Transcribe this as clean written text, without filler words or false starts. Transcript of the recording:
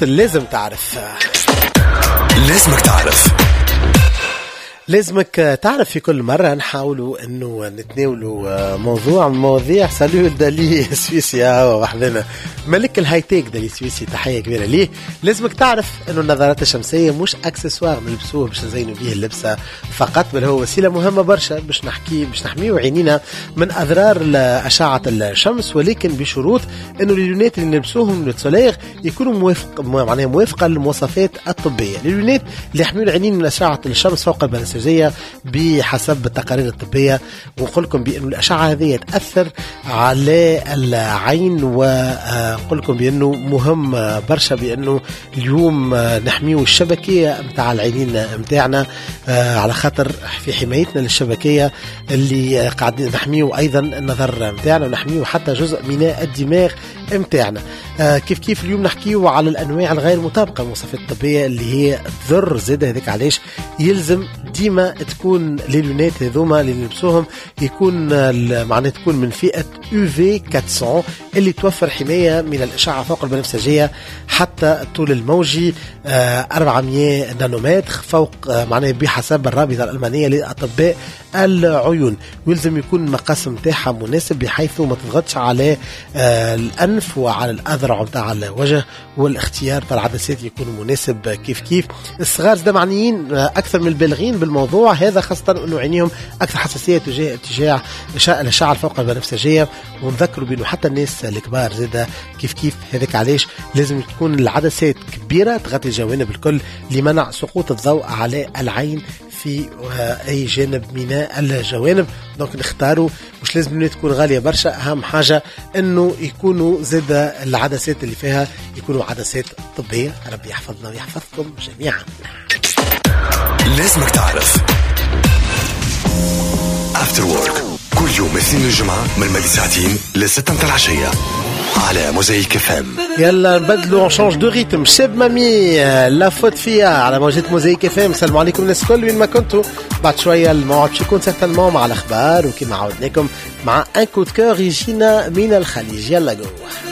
وقت لازم تعرف. لازمك تعرف. لازمك تعرف في كل مرة نحاولوا انه نتناولوا موضوع من مواضيع. سالو دالي سويسي وحدنا ملك الهايتيك دالي سويسي، تحية كبيرة ليه. لازمك تعرف انه النظارات الشمسية مش اكسسوار نلبسوه باش نزينوا به اللبسة فقط، بل هو وسيلة مهمة برشا باش نحميو عينينا من اضرار اشعة الشمس، ولكن بشروط انه اللونات اللي نلبسوهم للسوليغ يكونوا موافقة للمواصفات الطبية. اللونات اللي يحميو العينين من اشعة الشمس فوق البنفسجية بحسب التقارير الطبية، ونقول لكم بأن الأشعة هذه تأثر على العين، ونقول لكم بأنه مهم برشا بأنه اليوم نحميو الشبكية متاع العينين متاعنا، على خاطر في حمايتنا للشبكية اللي قاعدين نحميو أيضا النظر متاعنا، ونحميو حتى جزء من الدماغ متاعنا. كيف اليوم نحكيو على الأنواع الغير مطابقة للمواصفات الطبية اللي هي تضر زادة. هذيك علاش يلزم ديما تكون ليلونات هذوما اللي نلبسوهم يكون معناها تكون من فئة UV 400 اللي توفر حماية من الأشعة فوق البنفسجية حتى الطول الموجي 400 نانومتر فوق، معناها بحسب الرابطة الألمانية لأطباء العيون. ويلزم يكون المقاس متاعها مناسب بحيث ما تضغطش على الأنف وعلى الأذرع متاع الوجه، والاختيار تاع العدسات يكون مناسب. كيف الصغار زاد معنيين أكثر من البالغين بالموضوع هذا، خاصة أنه عينيهم أكثر حساسية تجاه الأشعة الفوق البنفسجية. ونذكروا بأنه حتى الناس الكبار زاد كيف هذاك علاش لازم تكون العدسات كبيرة تغطي الجوانب الكل لمنع سقوط الضوء على العين في أي جانب من الجوانب. دونك نختاروا مش لازم تكون غالية برشا، أهم حاجة أنه يكونوا زاد العدسات اللي فيها يكونوا عدسات طبية. ربي يحفظنا ويحفظكم جميعا. لازمك تعرف. After Work كل يوم اثنين الجمعة من مالي ساعتين لستة متاع العشية على موزايك FM. يلا نبدلوا شانج دو ريتم. شاب مامي لا فوت فيها على موجة موزايك FM. السلام عليكم الناس الكل وين ما كنتوا. بعد شوية الموعد باش يكون سيرتانمون مع الأخبار، وكما عودناكم مع ان كود كور يجينا من الخليج. يلا جو.